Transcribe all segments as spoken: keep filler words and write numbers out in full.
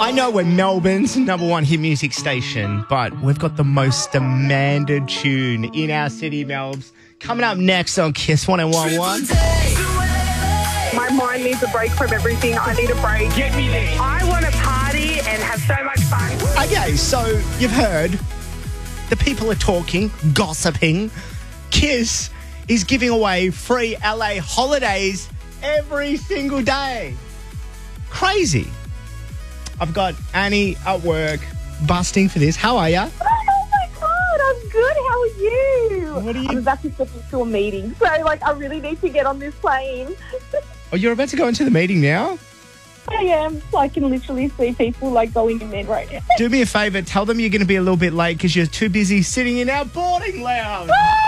I know we're Melbourne's number one hit music station, but we've got the most demanded tune in our city, Melbs. Coming up next on Kiss one oh one point one. My mind needs a break from everything. I need a break. Get me there. I want to party and have so much fun. Okay, so you've heard the people are talking, gossiping. Kiss is giving away free L A holidays every single day. Crazy. I've got Annie at work busting for this. How are you? Oh my God, I'm good. How are you? What are you? I'm about to step into a meeting, so like I really need to get on this plane. Oh, you're about to go into the meeting now? I am. So I can literally see people like going in there right now. Do me a favour. Tell them you're going to be a little bit late because you're too busy sitting in our boarding lounge.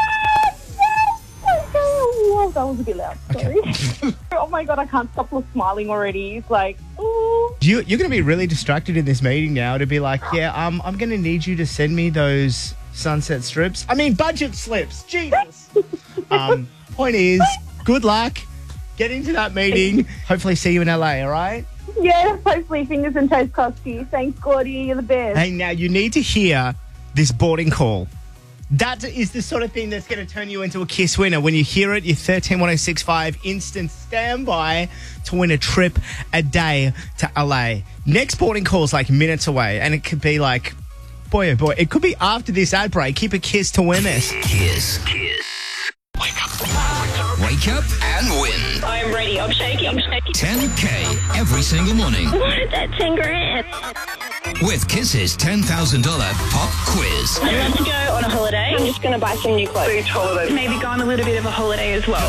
Oh, that was a bit loud. Sorry. Okay. Oh my God, I can't stop smiling already. It's like, ooh. You, you're going to be really distracted in this meeting now to be like, yeah, um, I'm going to need you to send me those sunset strips. I mean, budget slips. Jesus. um, point is, good luck. Get into that meeting. Hopefully see you in L A, all right? Yeah, hopefully fingers and toes crossed to you. Thanks, Gordy. You're the best. Hey, now you need to hear this boarding call. That is the sort of thing that's going to turn you into a Kiss winner. When you hear it, you're thirteen one oh six five instant standby to win a trip a day to L A. Next boarding call is like minutes away, and it could be like, boy, oh boy, it could be after this ad break. Keep a Kiss to win this. Kiss. Kiss. Wake up. Wake up and win. I'm ready. I'm shaking. I'm shaking. ten K every single morning. What? That's ten grand. With Kiss's ten thousand dollars pop quiz. I'd love to go on a holiday. I'm just going to buy some new clothes. Beach holiday. Maybe go on a little bit of a holiday as well.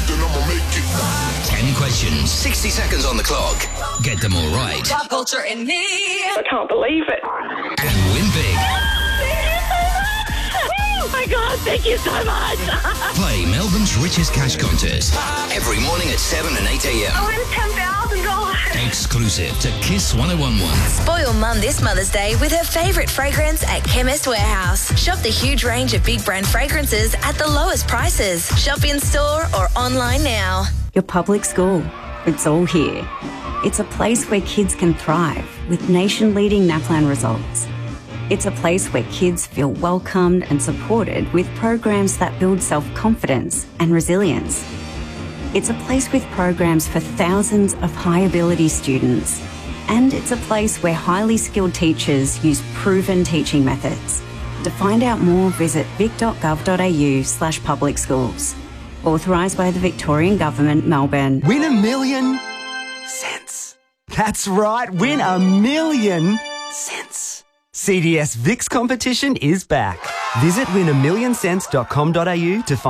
ten questions, sixty seconds on the clock. Get them all right. Pop culture and me. I can't believe it. And win big. Oh my God, thank you so much. Play Melbourne's richest cash contest every morning at seven and eight a.m. I win ten thousand dollars. Exclusive to Kiss one oh one point one. Spoil Mum this Mother's Day with her favourite fragrance at Chemist Warehouse. Shop the huge range of big brand fragrances at the lowest prices. Shop in store or online now. Your public school. It's all here. It's a place where kids can thrive with nation-leading NAPLAN results. It's a place where kids feel welcomed and supported with programs that build self-confidence and resilience. It's a place with programs for thousands of high-ability students. And it's a place where highly skilled teachers use proven teaching methods. To find out more, visit vic.gov.au slash public schools. Authorised by the Victorian Government, Melbourne. Win a million cents. That's right, win a million cents. C D S Vic's competition is back. Visit win a million cents dot com dot a u to find